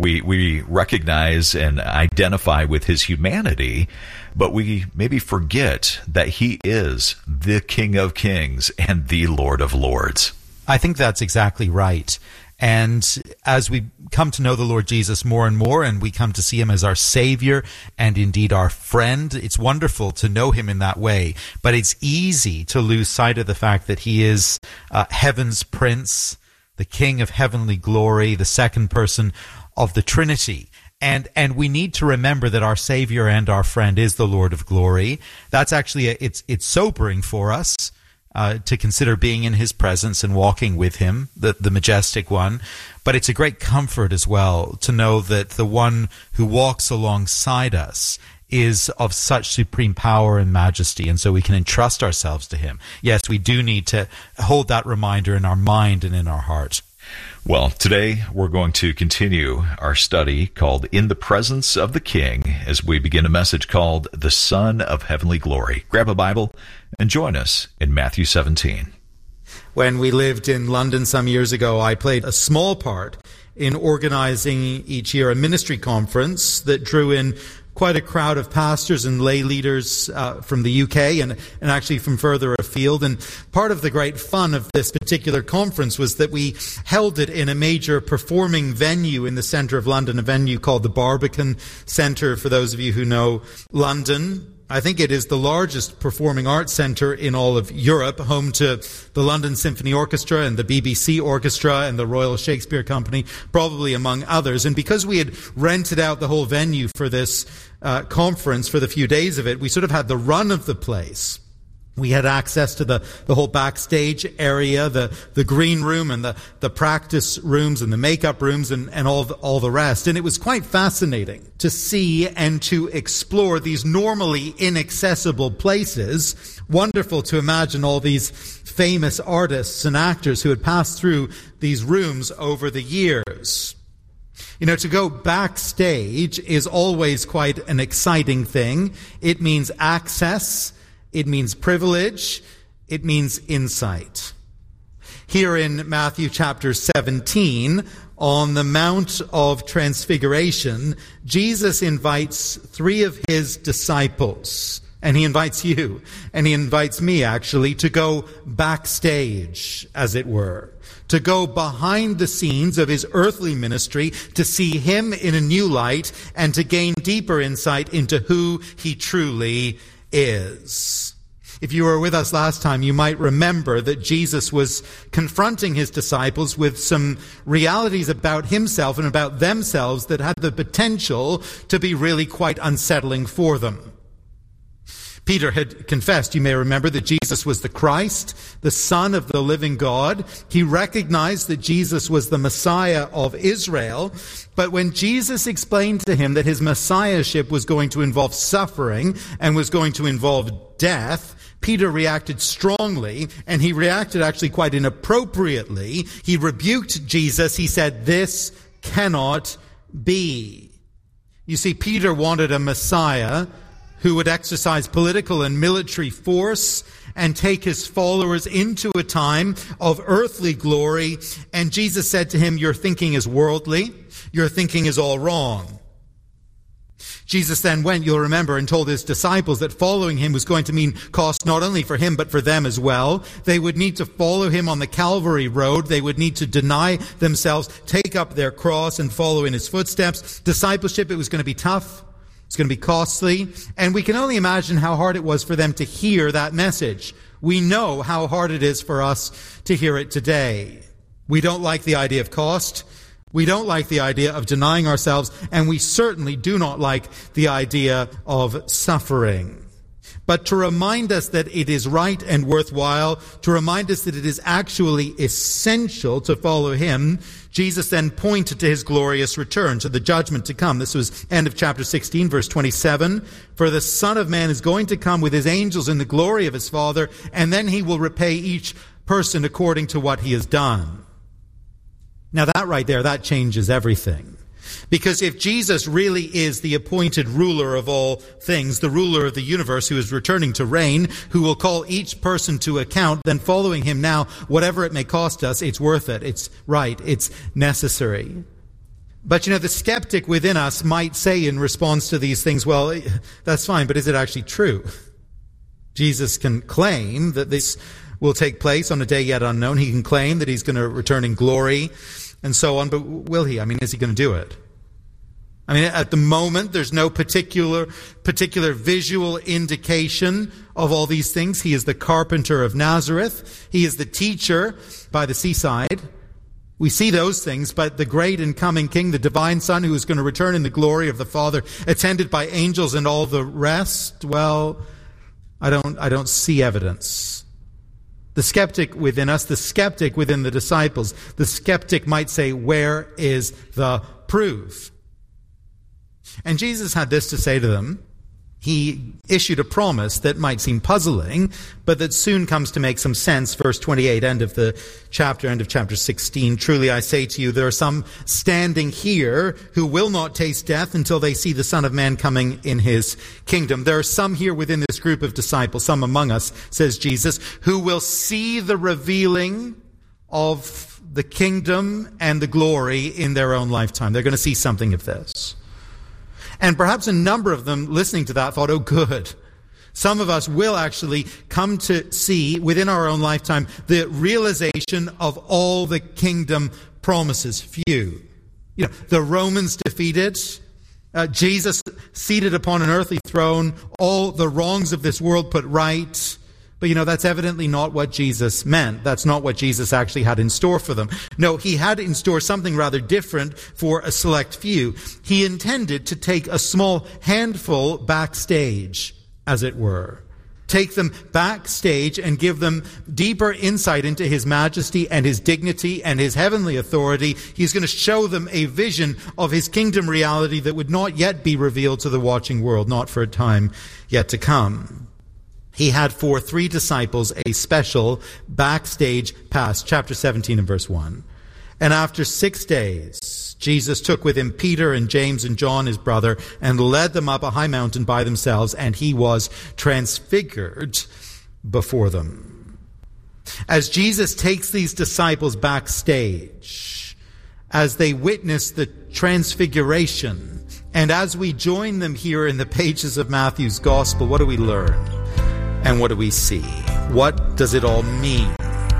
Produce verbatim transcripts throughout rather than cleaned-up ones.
We we recognize and identify with his humanity, but we maybe forget that he is the King of Kings and the Lord of Lords. I think that's exactly right. And as we come to know the Lord Jesus more and more, and we come to see him as our Savior and indeed our friend, it's wonderful to know him in that way. But it's easy to lose sight of the fact that he is uh, heaven's Prince, the King of heavenly glory, the second person of the Trinity. And and we need to remember that our Savior and our friend is the Lord of glory. That's actually, a, it's it's sobering for us. Uh, to consider being in his presence and walking with him, the, the majestic one. But it's a great comfort as well to know that the one who walks alongside us is of such supreme power and majesty, and so we can entrust ourselves to him. Yes, we do need to hold that reminder in our mind and in our heart. Well, today we're going to continue our study called In the Presence of the King as we begin a message called The Son of Heavenly Glory. Grab a Bible and join us in Matthew seventeen. When we lived in London some years ago, I played a small part in organizing each year a ministry conference that drew in quite a crowd of pastors and lay leaders uh, from the U K and, and actually from further afield. And part of the great fun of this particular conference was that we held it in a major performing venue in the centre of London, a venue called the Barbican Centre, for those of you who know London. I think it is the largest performing arts centre in all of Europe, home to the London Symphony Orchestra and the B B C Orchestra and the Royal Shakespeare Company, probably among others. And because we had rented out the whole venue for this uh, conference for the few days of it, we sort of had the run of the place. We had access to the, the whole backstage area, the, the green room and the, the practice rooms and the makeup rooms and, and all the, all the rest. And it was quite fascinating to see and to explore these normally inaccessible places. Wonderful to imagine all these famous artists and actors who had passed through these rooms over the years. You know, to go backstage is always quite an exciting thing. It means access. It means privilege. It means insight. Here in Matthew chapter seventeen, on the Mount of Transfiguration, Jesus invites three of his disciples, and he invites you, and he invites me actually, to go backstage, as it were, to go behind the scenes of his earthly ministry, to see him in a new light, and to gain deeper insight into who he truly is. If you were with us last time, you might remember that Jesus was confronting his disciples with some realities about himself and about themselves that had the potential to be really quite unsettling for them. Peter had confessed, you may remember, that Jesus was the Christ, the Son of the living God. He recognized that Jesus was the Messiah of Israel. But when Jesus explained to him that his Messiahship was going to involve suffering and was going to involve death, Peter reacted strongly, and he reacted actually quite inappropriately. He rebuked Jesus. He said, "This cannot be." You see, Peter wanted a Messiah who would exercise political and military force and take his followers into a time of earthly glory. And Jesus said to him, "Your thinking is worldly. Your thinking is all wrong." Jesus then went, you'll remember, and told his disciples that following him was going to mean cost not only for him, but for them as well. They would need to follow him on the Calvary road. They would need to deny themselves, take up their cross, and follow in his footsteps. Discipleship, it was going to be tough. It's going to be costly. And we can only imagine how hard it was for them to hear that message. We know how hard it is for us to hear it today. We don't like the idea of cost. We don't like the idea of denying ourselves, and we certainly do not like the idea of suffering. But to remind us that it is right and worthwhile, to remind us that it is actually essential to follow him, Jesus then pointed to his glorious return, to the judgment to come. This was end of chapter sixteen, verse twenty-seven. "For the Son of Man is going to come with his angels in the glory of his Father, and then he will repay each person according to what he has done." Now that right there, that changes everything. Because if Jesus really is the appointed ruler of all things, the ruler of the universe who is returning to reign, who will call each person to account, then following him now, whatever it may cost us, it's worth it. It's right. It's necessary. But, you know, the skeptic within us might say in response to these things, well, that's fine, but is it actually true? Jesus can claim that this will take place on a day yet unknown. He can claim that he's going to return in glory and so on, but will he? I mean, is he going to do it? I mean, at the moment, there's no particular particular visual indication of all these things. He is the carpenter of Nazareth. He is the teacher by the seaside. We see those things, but the great and coming King, the divine Son who is going to return in the glory of the Father, attended by angels and all the rest, well, I don't, I don't see evidence. The skeptic within us, the skeptic within the disciples, the skeptic might say, where is the proof? And Jesus had this to say to them. He issued a promise that might seem puzzling, but that soon comes to make some sense. Verse twenty-eight, end of the chapter, end of chapter sixteen. Truly I say to you, there are some standing here who will not taste death until they see the Son of Man coming in his kingdom. There are some here within this group of disciples, some among us, says Jesus, who will see the revealing of the kingdom and the glory in their own lifetime. They're going to see something of this. And perhaps a number of them listening to that thought, oh, good. Some of us will actually come to see within our own lifetime the realization of all the kingdom promises. Few. You know, the Romans defeated, uh, Jesus seated upon an earthly throne, all the wrongs of this world put right. But, you know, that's evidently not what Jesus meant. That's not what Jesus actually had in store for them. No, he had in store something rather different for a select few. He intended to take a small handful backstage, as it were. Take them backstage and give them deeper insight into his majesty and his dignity and his heavenly authority. He's going to show them a vision of his kingdom reality that would not yet be revealed to the watching world, not for a time yet to come. He had for three disciples a special backstage pass, chapter seventeen and verse one. And after six days, Jesus took with him Peter and James and John, his brother, and led them up a high mountain by themselves, and he was transfigured before them. As Jesus takes these disciples backstage, as they witness the transfiguration, and as we join them here in the pages of Matthew's Gospel, what do we learn? And what do we see? What does it all mean?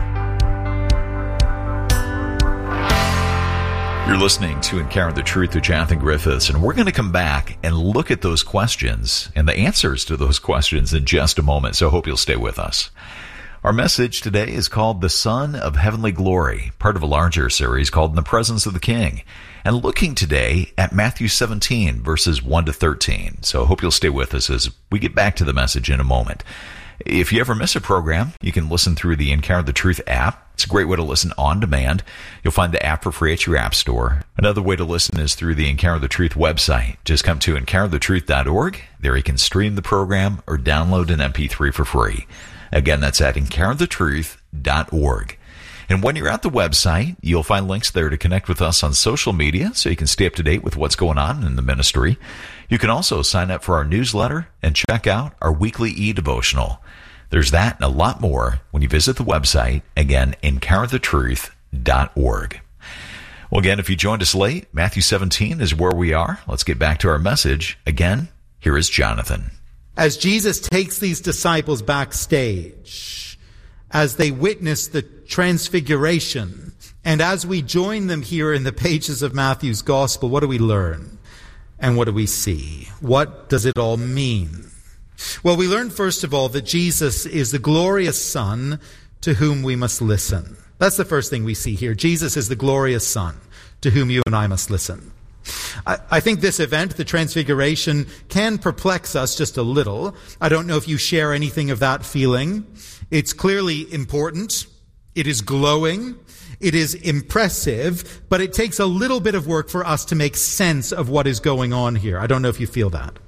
You're listening to Encounter the Truth with Jonathan Griffiths, and we're going to come back and look at those questions and the answers to those questions in just a moment, so I hope you'll stay with us. Our message today is called The Son of Heavenly Glory, part of a larger series called In the Presence of the King, and looking today at Matthew seventeen, verses one to thirteen. So I hope you'll stay with us as we get back to the message in a moment. If you ever miss a program, you can listen through the Encounter the Truth app. It's a great way to listen on demand. You'll find the app for free at your app store. Another way to listen is through the Encounter the Truth website. Just come to encounter the truth dot org. There you can stream the program or download an M P three for free. Again, that's at encounter the truth dot org. And when you're at the website, you'll find links there to connect with us on social media so you can stay up to date with what's going on in the ministry. You can also sign up for our newsletter and check out our weekly e-devotional. There's that and a lot more when you visit the website, again, encounter the truth dot org. Well, again, if you joined us late, Matthew seventeen is where we are. Let's get back to our message. Again, here is Jonathan. As Jesus takes these disciples backstage, as they witness the transfiguration, and as we join them here in the pages of Matthew's Gospel, what do we learn? And what do we see? What does it all mean? Well, we learn, first of all, that Jesus is the glorious Son to whom we must listen. That's the first thing we see here. Jesus is the glorious Son to whom you and I must listen. I, I think this event, the Transfiguration, can perplex us just a little. I don't know if you share anything of that feeling. It's clearly important. It is glowing. It is impressive, but it takes a little bit of work for us to make sense of what is going on here. I don't know if you feel that.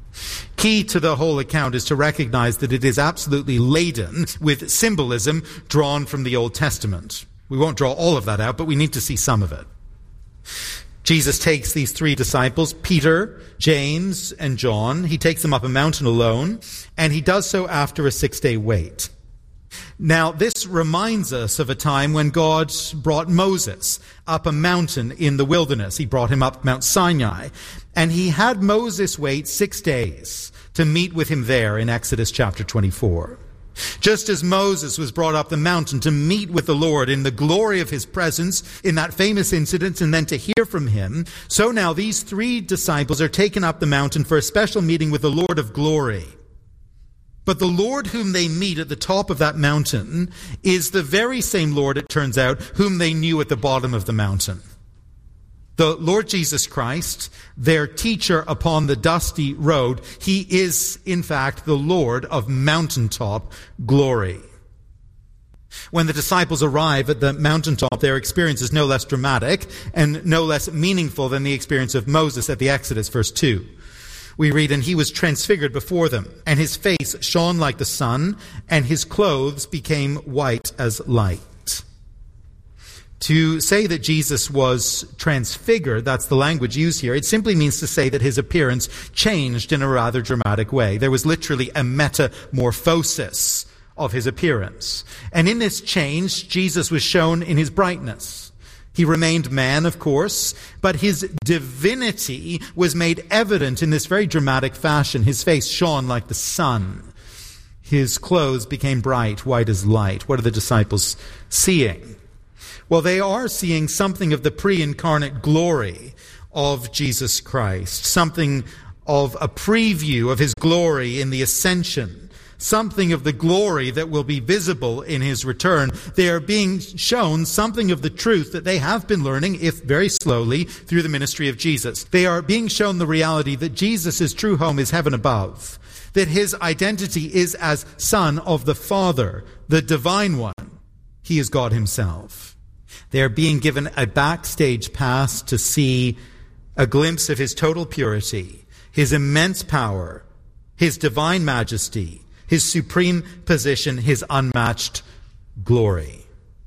Key to the whole account is to recognize that it is absolutely laden with symbolism drawn from the Old Testament. We won't draw all of that out, but we need to see some of it. Jesus takes these three disciples, Peter, James, and John. He takes them up a mountain alone, and he does so after a six-day wait. Now, this reminds us of a time when God brought Moses up a mountain in the wilderness. He brought him up Mount Sinai, and he had Moses wait six days to meet with him there in Exodus chapter twenty-four. Just as Moses was brought up the mountain to meet with the Lord in the glory of his presence in that famous incident and then to hear from him, so now these three disciples are taken up the mountain for a special meeting with the Lord of glory. But the Lord whom they meet at the top of that mountain is the very same Lord, it turns out, whom they knew at the bottom of the mountain. The Lord Jesus Christ, their teacher upon the dusty road, he is, in fact, the Lord of mountaintop glory. When the disciples arrive at the mountaintop, their experience is no less dramatic and no less meaningful than the experience of Moses at the Exodus, verse two. We read, "And he was transfigured before them, and his face shone like the sun, and his clothes became white as light." To say that Jesus was transfigured, that's the language used here, it simply means to say that his appearance changed in a rather dramatic way. There was literally a metamorphosis of his appearance. And in this change, Jesus was shown in his brightness. He remained man, of course, but his divinity was made evident in this very dramatic fashion. His face shone like the sun. His clothes became bright, white as light. What are the disciples seeing? Well, they are seeing something of the pre-incarnate glory of Jesus Christ, something of a preview of his glory in the ascension, something of the glory that will be visible in his return. They are being shown something of the truth that they have been learning, if very slowly, through the ministry of Jesus. They are being shown the reality that Jesus' true home is heaven above, that his identity is as Son of the Father, the Divine One. He is God himself. They are being given a backstage pass to see a glimpse of his total purity, his immense power, his divine majesty, his supreme position, his unmatched glory.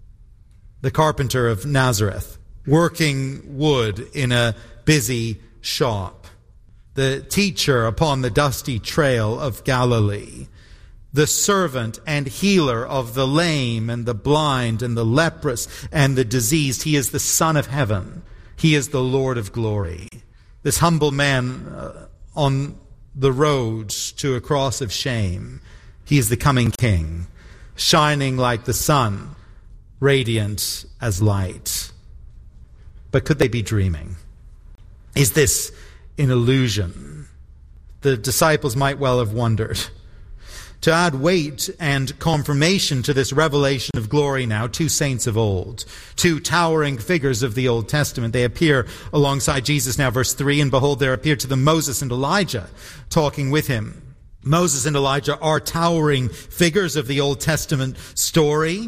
The carpenter of Nazareth, working wood in a busy shop. The teacher upon the dusty trail of Galilee. The servant and healer of the lame and the blind and the leprous and the diseased. He is the Son of Heaven. He is the Lord of glory. This humble man uh, on the road to a cross of shame. He is the coming King, shining like the sun, radiant as light. But could they be dreaming? Is this an illusion? The disciples might well have wondered. To add weight and confirmation to this revelation of glory now, two saints of old, two towering figures of the Old Testament, they appear alongside Jesus now, verse three, and behold, there appeared to them Moses and Elijah talking with him. Moses and Elijah are towering figures of the Old Testament story,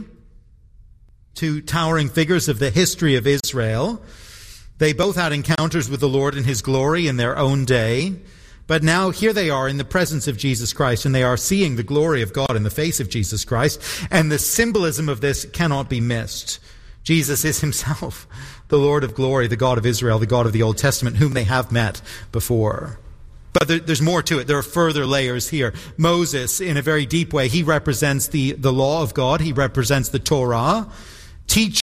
two towering figures of the history of Israel. They both had encounters with the Lord in his glory in their own day. But now here they are in the presence of Jesus Christ, and they are seeing the glory of God in the face of Jesus Christ. And the symbolism of this cannot be missed. Jesus is himself the Lord of glory, the God of Israel, the God of the Old Testament, whom they have met before. But there, there's more to it. There are further layers here. Moses, in a very deep way, he represents the, the law of God. He represents the Torah. Teaching